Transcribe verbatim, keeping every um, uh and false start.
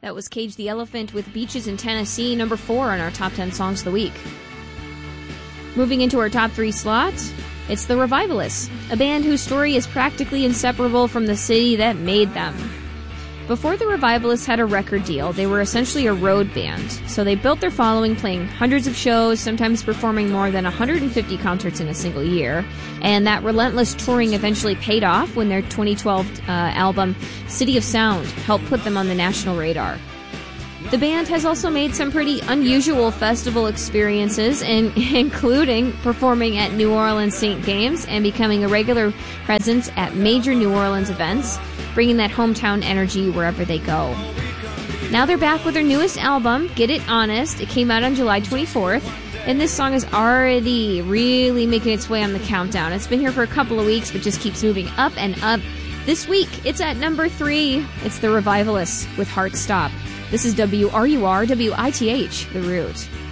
That was Cage the Elephant with Beaches in Tennessee, number four on our top ten songs of the week. Moving into our top three slots, it's the Revivalists, a band whose story is practically inseparable from the city that made them. Before the Revivalists had a record deal, they were essentially a road band, so they built their following playing hundreds of shows, sometimes performing more than one hundred fifty concerts in a single year, and that relentless touring eventually paid off when their twenty twelve uh, album, City of Sound, helped put them on the national radar. The band has also made some pretty unusual festival experiences, in, including performing at New Orleans Saint Games and becoming a regular presence at major New Orleans events, bringing that hometown energy wherever they go. Now they're back with their newest album, Get It Honest. It came out on July twenty-fourth, and this song is already really making its way on the countdown. It's been here for a couple of weeks, but just keeps moving up and up. This week, it's at number three. It's the Revivalists with Heart Stop. This is W R U R W I T H, The Root.